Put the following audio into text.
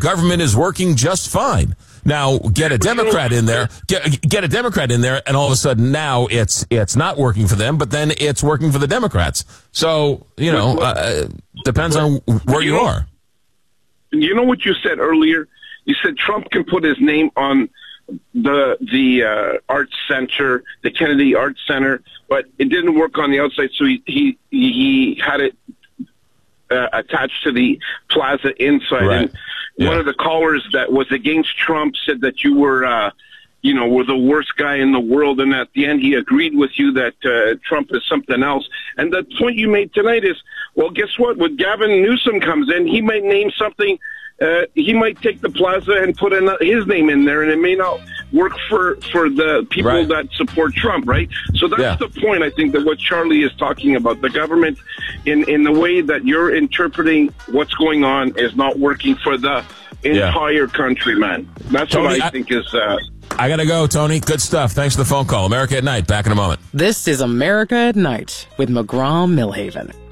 government is working just fine. Now, get a Democrat in there, get a Democrat in there, and all of a sudden now it's not working for them, but then it's working for the Democrats. So, depends on where you are. You know what you said earlier? You said Trump can put his name on the Arts Center, the Kennedy Arts Center, but it didn't work on the outside, so he had it attached to the plaza inside. Right. And one of the callers that was against Trump said that you were, were the worst guy in the world. And at the end, he agreed with you that Trump is something else. And the point you made tonight is, well, guess what? When Gavin Newsom comes in, he might name something. He might take the plaza and put his name in there, and it may not work for the people that support Trump, right? So that's the point, I think, that what Charlie is talking about. The government, in the way that you're interpreting what's going on, is not working for the entire country, man. That's Tony, what I think is... I got to go, Tony. Good stuff. Thanks for the phone call. America at Night. Back in a moment. This is America at Night with McGraw Millhaven.